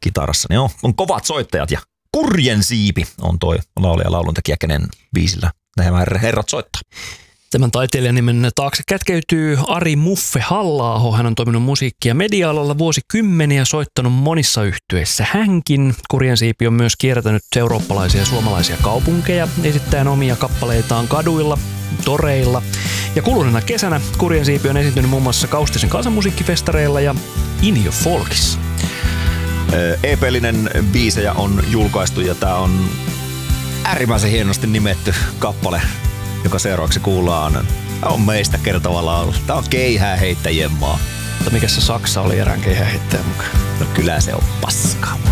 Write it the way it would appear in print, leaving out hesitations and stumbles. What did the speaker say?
kitarassa. Niin on kovat soittajat ja Kurjen siipi on toi laulaja ja lauluntekijä, kenen biisillä nämä herrat soittaa. Tämän taiteilijan nimen taakse kätkeytyy Ari Muffe Halla-aho. Hän on toiminut musiikki- ja media-alalla vuosikymmeniä, soittanut monissa yhtyeissä hänkin. Kurjen siipi on myös kiertänyt eurooppalaisia ja suomalaisia kaupunkeja esittäen omia kappaleitaan kaduilla, toreilla. Ja kuluneena kesänä Kurjen siipi on esiintynyt muun muassa Kaustisen kansanmusiikkifestareilla ja Injo Folkissa. EP-linen biisejä on julkaistu ja tää on äärimmäisen hienosti nimetty kappale, joka seuraavaksi kuullaan. On meistä kertova laulu. Tää on keihääheittäjien maa. Mutta mikä se Saksa oli erään keihääheittäjän mukaan? No kyllä se on paskaa.